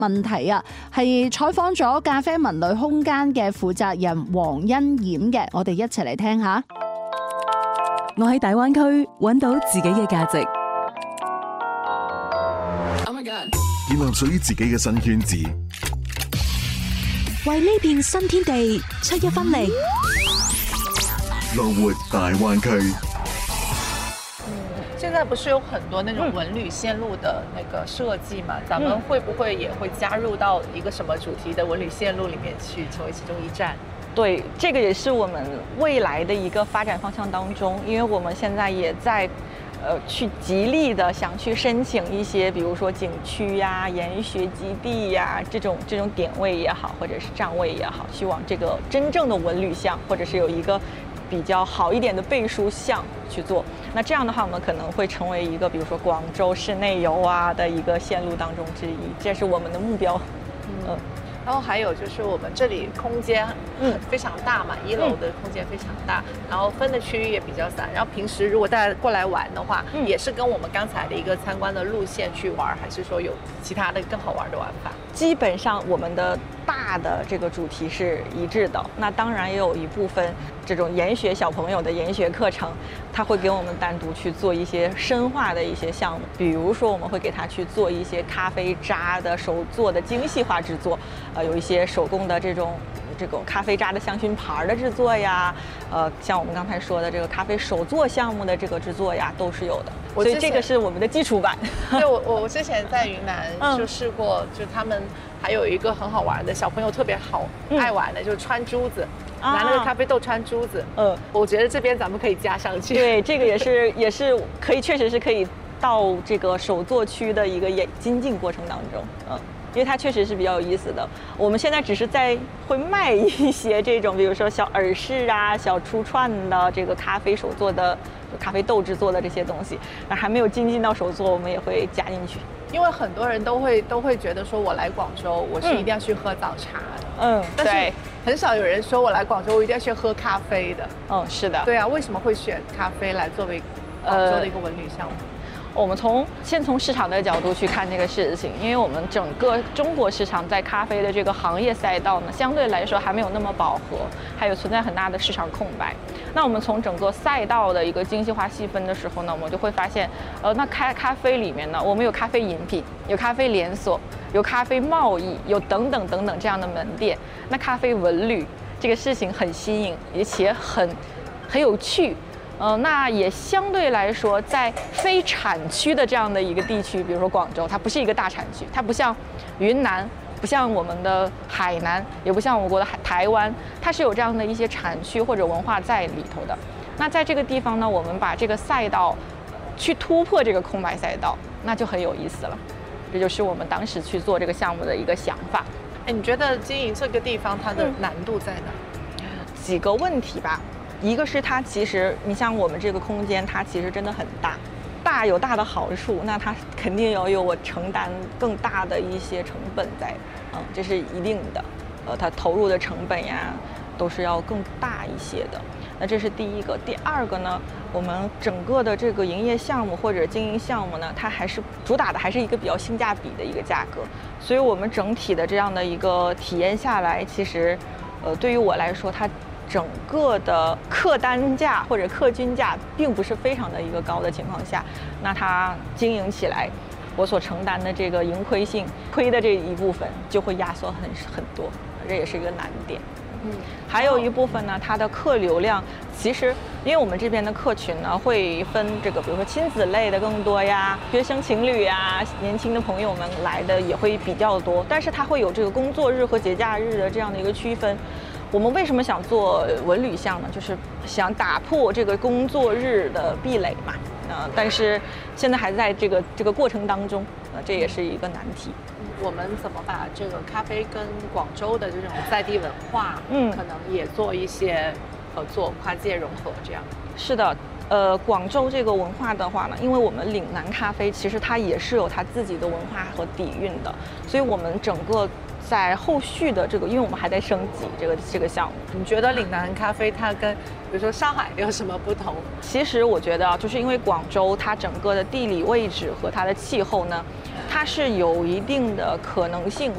問題啊，係採訪咗咖啡文旅空間嘅負責人黃欣冉嘅，我哋一齊嚟聽下。 我喺大灣區揾到自己嘅價值， 建立屬於自己嘅新圈子， 為呢片新天地出一分力。 樂活大灣區。 現在不是有很多那種文旅線路的那個設計嘛？咱們會不會也會加入到一個什麼主題的文旅線路裡面去，成為其中一站？ 對，這個也是我們未來的一個發展方向當中，因為我們現在也在，去極力的想去申請一些，比如說景區呀、研學基地呀這種點位也好，或者是站位也好，希望這個真正的文旅項，或者是有一個比較好一點的背書項去做。那這樣的話，我們可能會成為一個，比如說廣州市內遊啊的一個線路當中之一，這是我們的目標。 然後還有就是我們這裡空間非常大嘛，1樓的空間非常大，然後分的區域也比較散。然後平時如果大家過來玩的話，也是跟我們剛才的一個參觀的路線去玩，還是說有其他的更好玩的玩法？ 基本上我們的大的這個主題是一致的。那當然也有一部分這種研學小朋友的研學課程，他會給我們單獨去做一些深化的一些項目，比如說我們會給他去做一些咖啡渣的手做的精細化製作，有一些手工的這種咖啡渣的香薰牌的製作呀，像我們剛才說的這個咖啡手作項目的這個製作呀，都是有的。所以這個是我們的基礎版。 對，我之前在雲南就試過，就他們還有一個很好玩的，小朋友特別好愛玩的，就是穿珠子，拿那個咖啡豆穿珠子。我覺得這邊咱們可以加上去。 對，這個也是可以，確實是可以到這個手作區的一個精進過程當中。因為它確實是比較有意思的。我們現在只是在會賣一些這種，比如說小耳飾啊、小出串的這個咖啡手做的咖啡豆製作的這些東西，但還沒有精進到手作，我們也會加進去。 因為很多人都會覺得說，我來廣州，我是一定要去喝早茶的。但是很少有人說我來廣州，我一定要去喝咖啡的。 是的。 對啊，為什麼會選咖啡來作為廣州的一個文旅項目？ 我們先從市場的角度去看這個事情，因為我們整個中國市場在咖啡的這個行業賽道呢，相對來說還沒有那麼飽和，還有存在很大的市場空白。那我們從整個賽道的一個精細化細分的時候呢，我們就會發現，那咖啡裡面呢，我們有咖啡飲品，有咖啡連鎖，有咖啡貿易，有等等等等這樣的門店。那咖啡文旅這個事情很新穎，而且很有趣。那也相對來說，在非產區的這樣的一個地區，比如說廣州，它不是一個大產區，它不像雲南，不像我們的海南，也不像我國的台灣，它是有這樣的一些產區或者文化在裡頭的。那在這個地方呢，我們把這個賽道去突破這個空白賽道，那就很有意思了。這就是我們當時去做這個項目的一個想法。 你覺得經營這個地方它的難度在哪？ 幾個問題吧。一個是它其實，你像我們這個空間，它其實真的很大，大有大的好處，那它肯定要有我承擔更大的一些成本在，這是一定的，它投入的成本呀，都是要更大一些的。那這是第一個。第二個呢，我們整個的這個營業項目或者經營項目呢，它還是主打的還是一個比較性價比的一個價格，所以我們整體的這樣的一個體驗下來，其實，對於我來說，它整個的客單價或者客均價並不是非常的一個高的情況下，那它經營起來，我所承擔的這個盈虧性虧的這一部分就會壓縮很多，這也是一個難點。還有一部分呢，它的客流量其實，因為我們這邊的客群呢會分這個，比如說親子類的更多呀，學生情侶呀，年輕的朋友們來的也會比較多，但是它會有這個工作日和節假日的這樣的一個區分。我們為什麼想做文旅項呢？就是想打破這個工作日的壁壘嘛。但是現在還在這個過程當中，這也是一個難題。 我們怎麼把這個咖啡跟廣州的這種在地文化，可能也做一些合作，跨界融合這樣。 是的，廣州這個文化的話呢，因為我們嶺南咖啡其實它也是有它自己的文化和底蘊的，所以我們整個在後續的這個，因為我們還在升級這個項目。 你覺得嶺南咖啡它跟比如說上海有什麼不同？ 其實我覺得就是因為廣州它整個的地理位置和它的氣候呢，它是有一定的可能性